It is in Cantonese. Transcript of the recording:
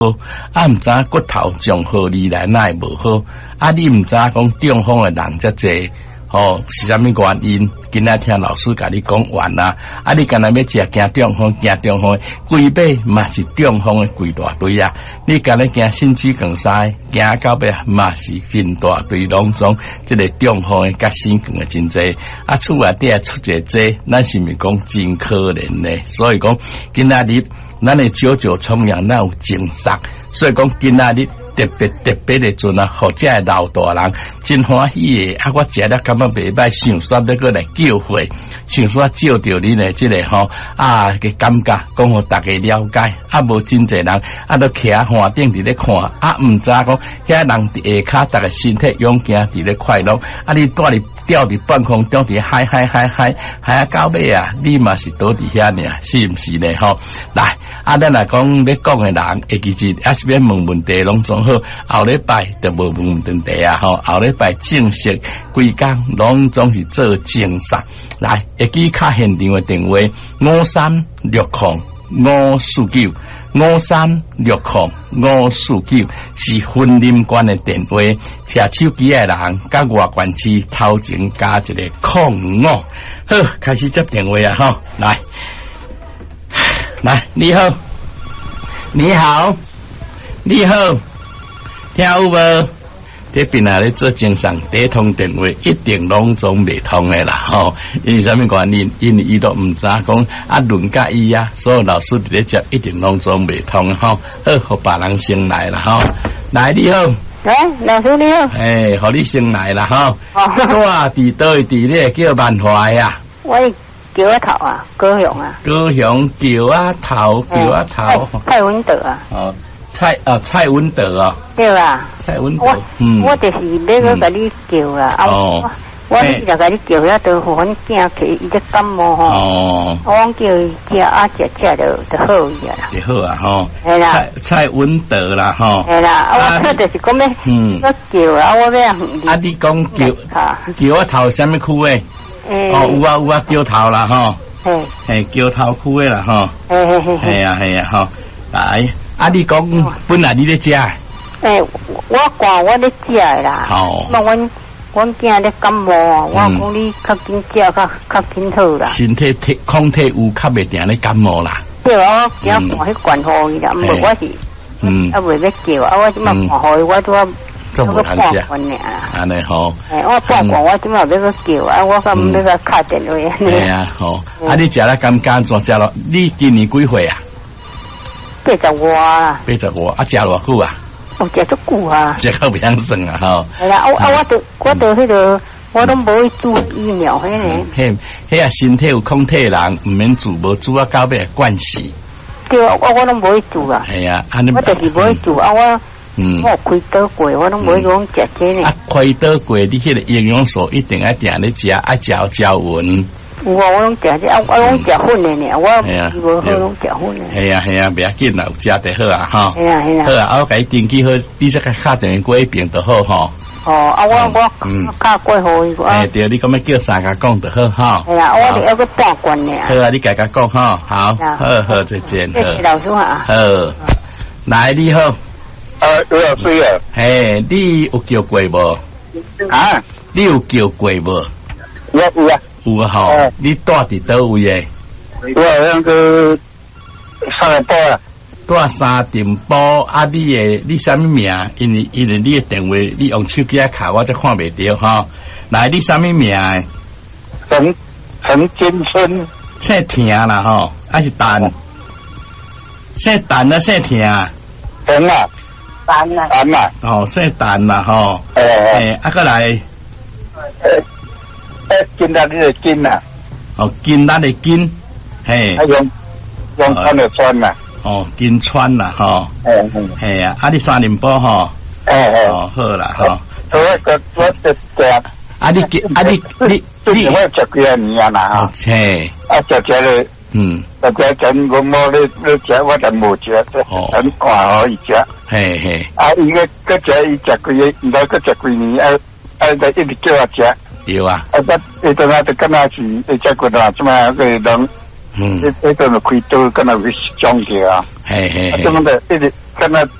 啊，毋知骨头从何而来，哪会无好？啊，你毋知讲中风的人遮济，是啥物原因？今仔听老师甲你讲完啦。啊，你干那要食惊中风，规尾嘛是中风的规大堆啊！你干那惊心肌梗塞，惊到尾嘛是真大堆拢总，这个中风的甲心梗的真济。啊，厝外底出一个这，咱是咪讲真可怜呢？所以讲今仔日咱的九九重阳，咱有精神，所以讲今仔日。特别的阵啊，或者系老大人真欢喜的啊！我食了感觉袂歹，想煞要过来叫回，想煞照着你呢，这个嘅感觉，讲互大家了解。啊，无真侪人啊，都徛岸顶伫咧看，啊，毋知讲遐人伫下骹，大家身体勇健伫咧快乐。啊，你带你吊伫半空中伫嗨啊到尾啊，你嘛是倒伫遐呢，是毋是呢？来。啊，咱来讲要讲的人，其实还是要问题拢总好。后礼拜就无问题啊，后礼拜正式规工拢总是做正常。来，会记卡现场的电话536053605549是婚姻关的电话。车手机的人，甲外关区头前加一个05。好，开始接电话啊！来，你好，听有无？这边啊咧做正常第一通电话，一定拢总未通的啦，因为啥物原因？因为伊都毋知讲啊，论甲伊啊，所有老师伫咧接，一定拢总未通互别人先来啦，来，你好。 老师你好。 互你先来啦，住伫倒位地咧叫万华呀？ 桥仔头啊，高雄啊。 高雄桥仔头。 蔡文德啊。 蔡文德啊。 对啊。 蔡文德。 我就是要去甲你叫啦。我就甲你叫遐，都互阮囝去，伊咧感冒我叫伊食啊食就好伊啊。 就好啊系啦。 蔡文德啦系啦，我就是讲要叫啊，我要啊，你讲叫仔头啥物区诶？有啊，桥头啦，桥头区的啦，系啊，来，啊，你讲本来你咧食？ 我讲我咧食的啦，那阮囝咧感冒，我讲你较紧食，较紧好啦。 身体抗体有较袂定咧感冒啦。 对啊，我惊看迄管好伊啦，毋过我是袂要叫啊，我即马看好伊，我拄啊。 做无通食，安尼我半罐我今日要去叫啊，我敢要个打电话。 系啊，啊，你食了甘怎食咯？你今年几岁啊 ？80外啦。 80外，啊，食偌久啊？ 食足久啊。 食到袂晓算啊， 系啦，我迄个，我都无去注疫苗迄个。 迄身体有抗体人，毋免注，无注啊，到尾惯死。 对啊，我都无去注啊。 系啊， 我就是无去注啊，我开刀过，我拢无讲食这呢。 开刀过，你迄个营养素一定要定咧食，爱嚼匀。 有啊，我拢食这，我拢食粉的呢，我无好拢食粉的。 系啊，袂要紧啦，有食得好啊， 系啊。 好啊，我甲你登记好，你再甲敲电话过一遍就好我敲过好伊。 对，你咁样叫三甲讲就好系啊，我哋有个半罐呢。 好啊，你家讲好，好，再见。 谢谢老师啊。 好，来你好。 刘老师啊， 你有叫过无？ 啊， 你有叫过无？ 有啊， 有啊你住伫倒位诶？ 我那个三点啊。 住三点埔啊！你啥物名？因为你的电话你用手机卡，我则看袂到来，你啥物名？ 陈金春。 姓田啦还是蛋？姓蛋啊，姓田啊？ 田啊。蛋啊， 姓蛋啦啊，过来， 金仔的金啊， 金仔的金， 用川的川呐， 金川啦系啊，你三点半好啦我你我食几啊年啊啦食咧。大家真我冇咧食，我就冇食，很看可以食。伊个食伊食几个，伊个食几年，就一直叫我食。 有啊。 伊等下就敢若是伊食过啦，即嘛个人，伊等下开刀，敢若会上去啊。咁就一直跟那